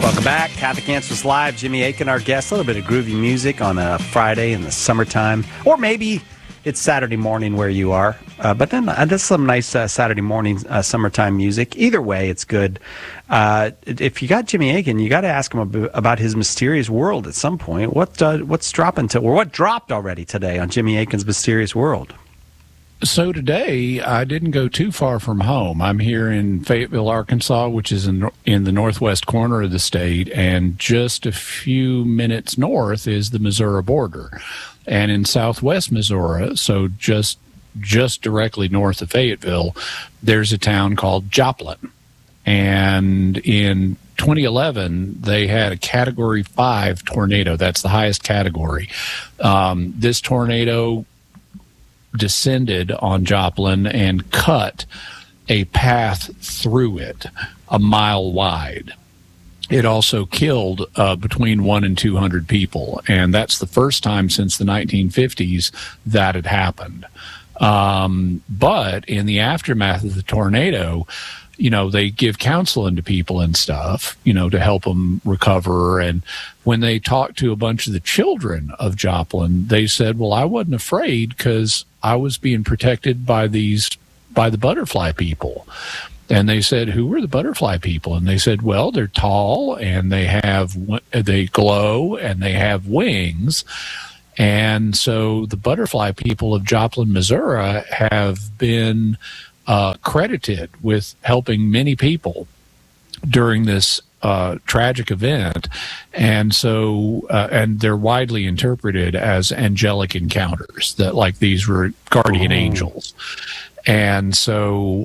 Welcome back. Catholic Answers Live. Jimmy Akin, our guest. A little bit of groovy music on a Friday in the summertime. Or maybe it's Saturday morning where you are. But then that's some nice Saturday morning summertime music. Either way, it's good. If you got Jimmy Akin, you got to ask him about his mysterious world at some point. What's dropping or what dropped already today on Jimmy Akin's Mysterious World? So today, I didn't go too far from home. I'm here in Fayetteville, Arkansas, which is in the northwest corner of the state, and just a few minutes north is the Missouri border. And in southwest Missouri, so just directly north of Fayetteville, there's a town called Joplin. And in 2011, they had a Category 5 tornado. That's the highest category. This tornado descended on Joplin and cut a path through it a mile wide. It also killed between 100 and 200 people, and that's the first time since the 1950s that had happened. But in the aftermath of the tornado, they give counseling to people and stuff, to help them recover. And when they talked to a bunch of the children of Joplin, they said, well, I wasn't afraid because I was being protected by the butterfly people. And they said, who are the butterfly people? And they said, well, they're tall and they glow and they have wings. And so the butterfly people of Joplin, Missouri have been credited with helping many people during this tragic event, and so and they're widely interpreted as angelic encounters, that like these were guardian angels. And so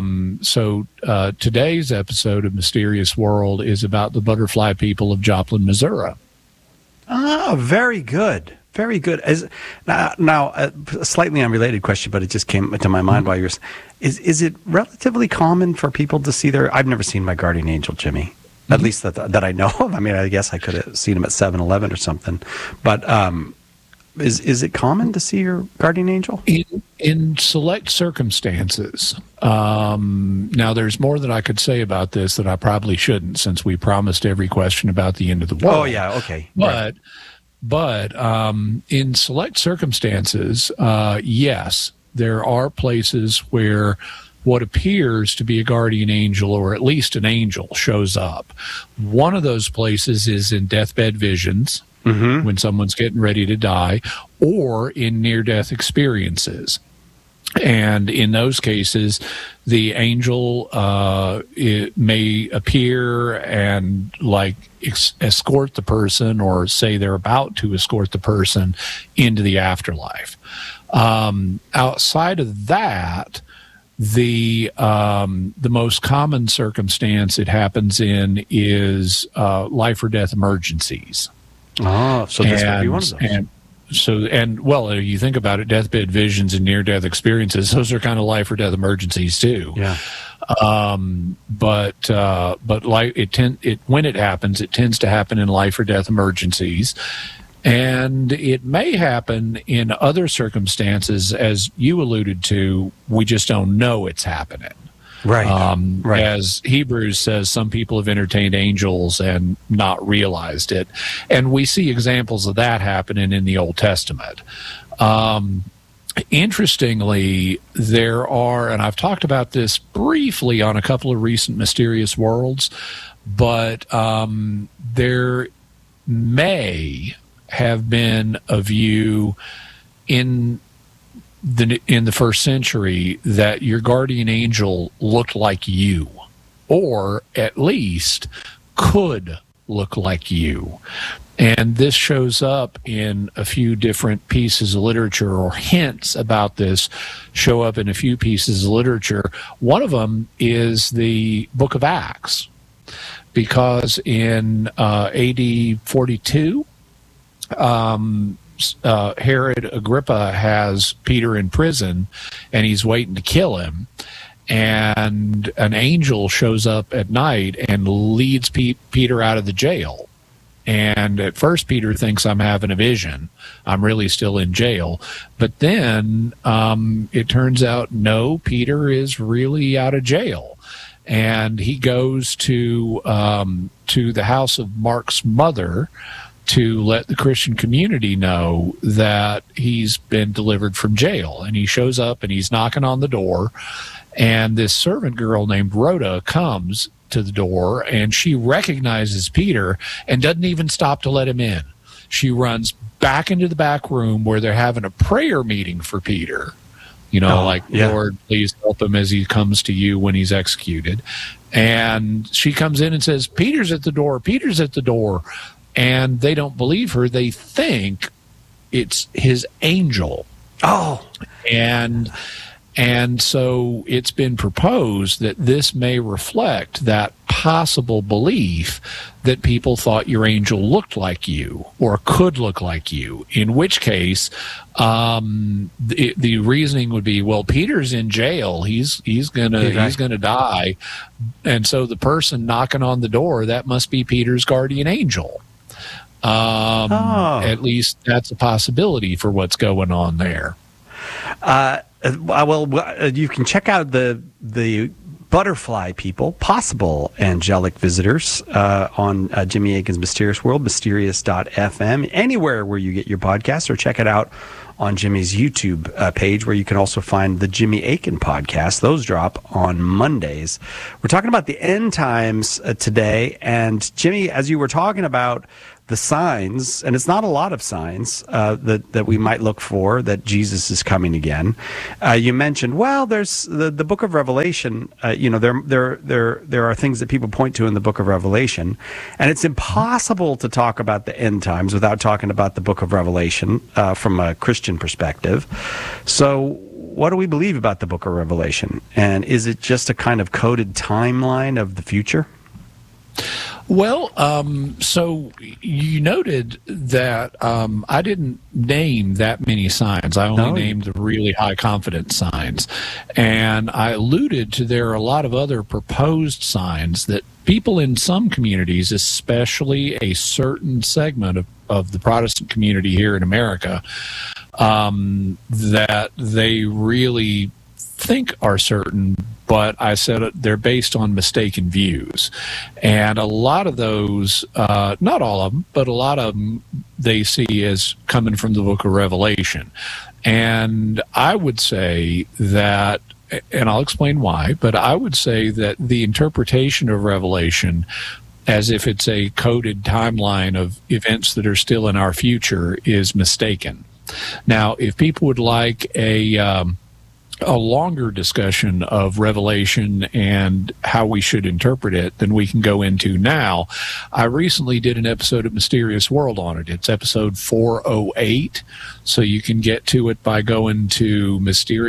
today's episode of Mysterious World is about the butterfly people of Joplin, Missouri. Oh, very good. Very good. Now, a slightly unrelated question, but it just came to my mind while you were. Is it relatively common for people to see their? I've never seen my guardian angel, Jimmy. At least that I know of. I mean, I guess I could have seen him at 7-Eleven or something. But is it common to see your guardian angel? In select circumstances. Now, there's more that I could say about this that I probably shouldn't, since we promised every question about the end of the world. Oh yeah, okay. But in select circumstances, yes, there are places where what appears to be a guardian angel, or at least an angel, shows up. One of those places is in deathbed visions, when someone's getting ready to die, or in near-death experiences. And in those cases, the angel it may appear and escort the person, or say they're about to escort the person into the afterlife. Outside of that, the most common circumstance it happens in is life or death emergencies. Oh, so this might be one of those. Well, you think about it, deathbed visions and near-death experiences, those are kind of life or death emergencies too. Yeah. But when it happens, it tends to happen in life or death emergencies. And it may happen in other circumstances, as you alluded to, we just don't know it's happening. Right. Right. As Hebrews says, some people have entertained angels and not realized it. And we see examples of that happening in the Old Testament. Interestingly, there are, and I've talked about this briefly on a couple of recent Mysterious Worlds, but there may have been a view in the first century that your guardian angel looked like you, or at least could look like you. And this shows up in a few different pieces of literature, or hints about this show up in a few pieces of literature. One of them is the Book of Acts, because in AD 42, Herod Agrippa has Peter in prison, and he's waiting to kill him. And an angel shows up at night and leads Peter out of the jail. And at first, Peter thinks, I'm having a vision. I'm really still in jail. But then it turns out, no, Peter is really out of jail. and he goes to the house of Mark's mother to let the Christian community know that he's been delivered from jail. And he shows up and he's knocking on the door, and this servant girl named Rhoda comes to the door, and she recognizes Peter and doesn't even stop to let him in. She runs back into the back room where they're having a prayer meeting for Peter. Lord, please help him as he comes to you when he's executed. And she comes in and says, Peter's at the door, Peter's at the door. And they don't believe her. They think it's his angel. Oh. And so it's been proposed that this may reflect that possible belief that people thought your angel looked like you or could look like you, in which case the reasoning would be, well, Peter's in jail. He's gonna die. And so the person knocking on the door, that must be Peter's guardian angel. At least that's a possibility for what's going on there. You can check out the butterfly people, possible angelic visitors, on Jimmy Akin's Mysterious World, mysterious.fm, anywhere where you get your podcasts, or check it out on Jimmy's YouTube page, where you can also find the Jimmy Akin podcast. Those drop on Mondays. We're talking about the end times today, and Jimmy, as you were talking about the signs, and it's not a lot of signs that we might look for that Jesus is coming again. You mentioned, well, there's the book of Revelation. There are things that people point to in the book of Revelation, and it's impossible to talk about the end times without talking about the book of Revelation from a Christian perspective. So what do we believe about the book of Revelation? And is it just a kind of coded timeline of the future? Well, so you noted that I didn't name that many signs. I only named the really high confidence signs. And I alluded to there are a lot of other proposed signs that people in some communities, especially a certain segment of the Protestant community here in America, that they really think are certain, but I said they're based on mistaken views. And a lot of those, not all of them, but a lot of them they see as coming from the book of Revelation. And I would say that, and I'll explain why, but I would say that the interpretation of Revelation as if it's a coded timeline of events that are still in our future is mistaken. Now, if people would like a longer discussion of Revelation and how we should interpret it than we can go into now, I recently did an episode of Mysterious World on it. It's episode 408, so you can get to it by going to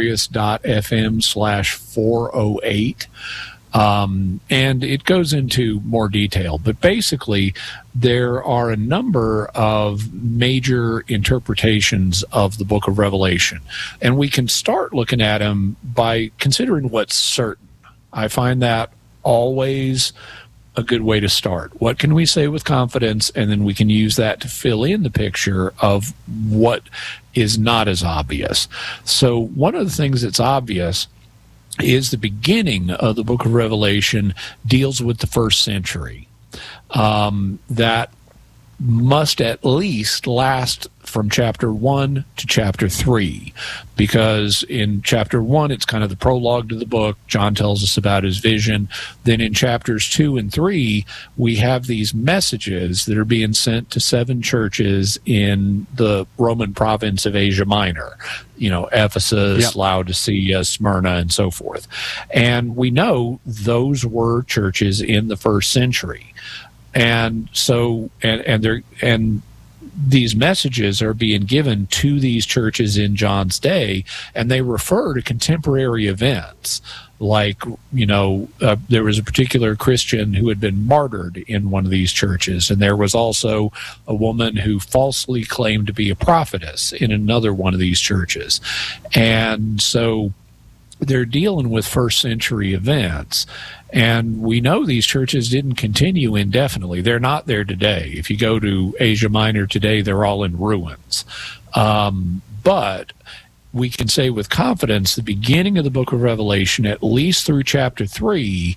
mysterious.fm/408. And it goes into more detail, but basically there are a number of major interpretations of the book of Revelation, and we can start looking at them by considering what's certain. I find that always a good way to start. What can we say with confidence? And then we can use that to fill in the picture of what is not as obvious. So one of the things that's obvious is the beginning of the book of Revelation deals with the first century. That must at least last from chapter 1 to chapter 3, because in chapter 1 it's kind of the prologue to the book. John tells us about his vision. Then in chapters 2 and 3 we have these messages that are being sent to 7 churches in the Roman province of Asia Minor, Ephesus, Laodicea, Smyrna, and so forth. And we know those were churches in the first century. And so, and these messages are being given to these churches in John's day, and they refer to contemporary events. Like, there was a particular Christian who had been martyred in one of these churches, and there was also a woman who falsely claimed to be a prophetess in another one of these churches. And so they're dealing with first century events. And we know these churches didn't continue indefinitely. They're not there today. If you go to Asia Minor today, they're all in ruins. But we can say with confidence the beginning of the book of Revelation, at least through chapter 3,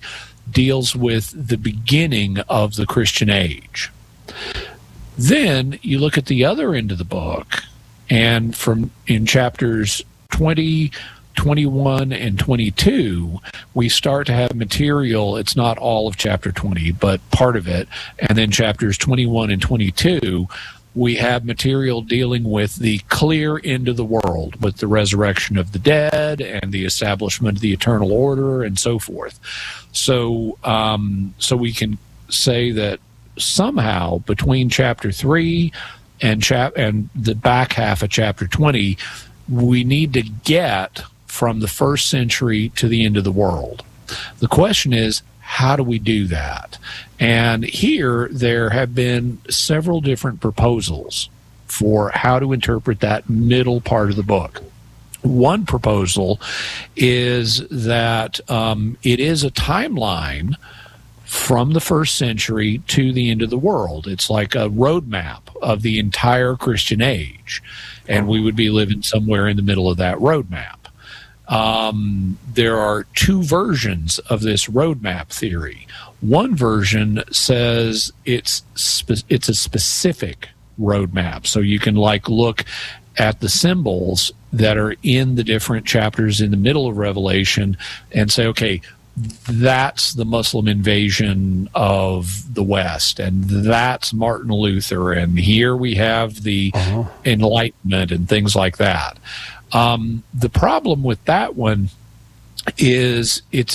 deals with the beginning of the Christian age. Then you look at the other end of the book, and in chapters 20, 21, and 22, we start to have material. It's not all of chapter 20, but part of it. And then chapters 21 and 22, we have material dealing with the clear end of the world, with the resurrection of the dead and the establishment of the eternal order and so forth. So we can say that somehow between chapter 3 and the back half of chapter 20, we need to get from the first century to the end of the world. The question is, how do we do that? And here there have been several different proposals for how to interpret that middle part of the book. One proposal is that it is a timeline from the first century to the end of the world. It's like a roadmap of the entire Christian age, and we would be living somewhere in the middle of that roadmap. There are two versions of this roadmap theory. One version says it's a specific roadmap, so you can look at the symbols that are in the different chapters in the middle of Revelation and say, okay, that's the Muslim invasion of the West, and that's Martin Luther, and here we have the Enlightenment and things like that. The problem with that one is it's